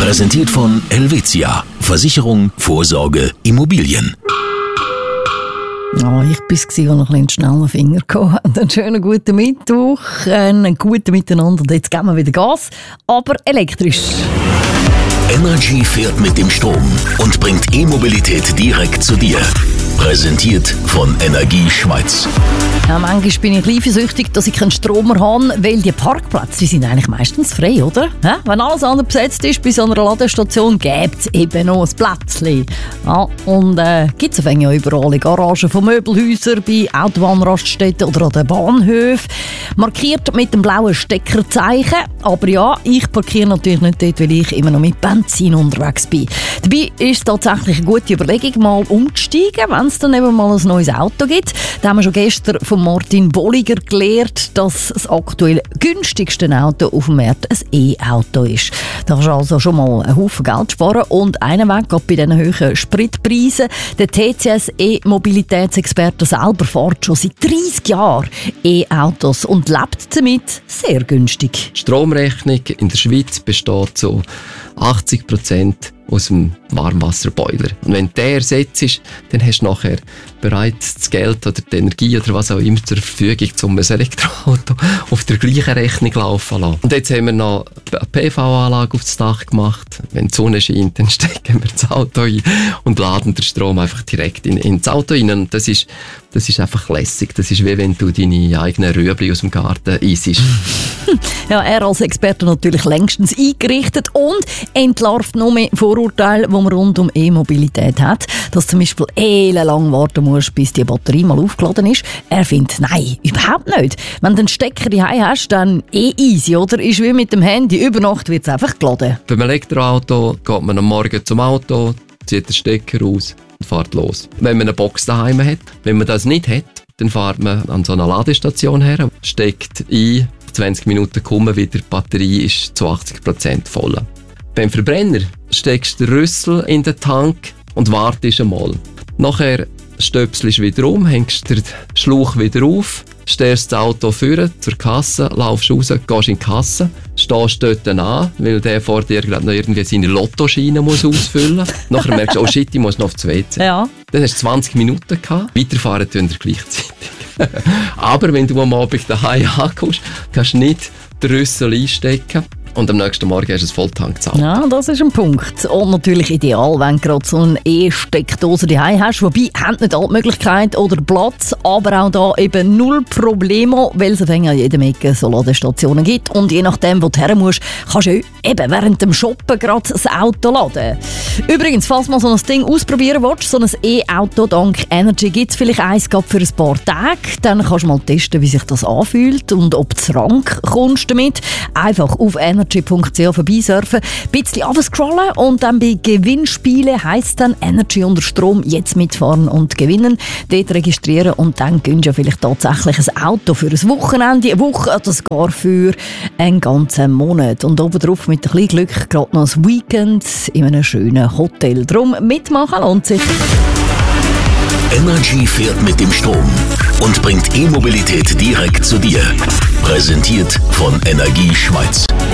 Präsentiert von Helvetia. Versicherung, Vorsorge, Immobilien. Oh, ich war es, der noch ein bisschen schnell auf den Finger hatte. Einen schönen guten Mittwoch, einen guten Miteinander. Und jetzt geben wir wieder Gas, aber elektrisch. Energy fährt mit dem Strom und bringt E-Mobilität direkt zu dir. Präsentiert von Energie Schweiz. Ja, manchmal bin ich eifersüchtig, dass ich keinen Strom mehr habe, weil die Parkplätze sind eigentlich meistens frei, oder? Wenn alles andere besetzt ist, bei so einer Ladestation gibt es eben noch ein Plätzchen. Ja, und gibt es ja überall in Garagen von Möbelhäusern, bei Autobahnraststätten oder an den Bahnhöfen. Markiert mit dem blauen Steckerzeichen. Aber ja, ich parkiere natürlich nicht dort, weil ich immer noch mit Benzin unterwegs bin. Dabei ist es tatsächlich eine gute Überlegung, mal umzusteigen, wenn es dann eben mal ein neues Auto gibt. Da haben wir schon gestern von Martin Bolliger gelernt, dass das aktuell günstigste Auto auf dem Markt ein E-Auto ist. Da kannst du also schon mal einen Haufen Geld sparen. Und einen Weg, gerade bei diesen hohen Spritpreisen. Der TCS E-Mobilitätsexperte selber fährt schon seit 30 Jahren E-Autos und lebt damit sehr günstig. Die Stromrechnung in der Schweiz besteht zu 80% aus dem Warmwasserboiler. Und wenn der ersetzt ist, dann hast du nachher bereits das Geld oder die Energie oder was auch immer zur Verfügung, um ein Elektroauto auf der gleichen Rechnung laufen zu lassen. Und jetzt haben wir noch eine PV-Anlage aufs Dach gemacht. Wenn die Sonne scheint, dann stecken wir das Auto ein und laden den Strom einfach direkt ins Auto rein. Und das ist einfach lässig. Das ist wie wenn du deine eigenen Rüebli aus dem Garten eisst. Ja, er als Experte natürlich längstens eingerichtet und entlarvt noch mehr Vorurteile, die man rund um E-Mobilität hat. Dass zum Beispiel lang warten musst, bis die Batterie mal aufgeladen ist. Er findet, nein, überhaupt nicht. Wenn du einen Stecker daheim hast, dann easy, oder? Ist wie mit dem Handy, über Nacht wird es einfach geladen. Beim Elektroauto geht man am Morgen zum Auto, zieht den Stecker raus und fährt los. Wenn man eine Box daheim hat, wenn man das nicht hat, dann fährt man an so einer Ladestation her, steckt ein, 20 Minuten kommen wieder, die Batterie ist zu 80% voll. Beim Verbrenner steckst du den Rüssel in den Tank und wartest einmal. Nachher stöpselst du wieder um, hängst den Schlauch wieder auf, stellst das Auto vor zur Kasse, laufst raus, gehst in die Kasse, stehst dort an, weil der vor dir gerade noch irgendwie seine Lottoschiene muss ausfüllen muss. Nachher merkst du, oh shit, ich muss noch aufs WC. Ja. Dann hast du 20 Minuten gehabt, weiterfahren tun wir gleichzeitig. Aber wenn du am Abend daheim ankommst, kannst du nicht den Rüssel einstecken. Und am nächsten Morgen hast du ein Volltank gezahlt. Ja, das ist ein Punkt. Und natürlich ideal, wenn du gerade so eine E-Steckdose daheim hast. Wobei, haben nicht alle Möglichkeiten oder Platz, aber auch da eben null Probleme, weil es an jedem Ecke so Ladestationen gibt. Und je nachdem, wo du her musst, kannst du eben während dem Shoppen gerade das Auto laden. Übrigens, falls du mal so ein Ding ausprobieren willst, so ein E-Auto dank Energy, gibt es vielleicht eins für ein paar Tage. Dann kannst du mal testen, wie sich das anfühlt und ob du rank kommst damit. Einfach auf energy.ch vorbeisurfen, ein bisschen runterscrollen und dann bei Gewinnspielen heisst dann Energy unter Strom jetzt mitfahren und gewinnen. Dort registrieren und dann gönnst du vielleicht tatsächlich ein Auto für ein Wochenende, eine Woche oder sogar für einen ganzen Monat. Und obendrauf mit ein bisschen Glück gerade noch ein Weekend in einem schönen Hotel. Darum mitmachen lohnt sich. Energy fährt mit dem Strom und bringt E-Mobilität direkt zu dir. Präsentiert von Energie Schweiz.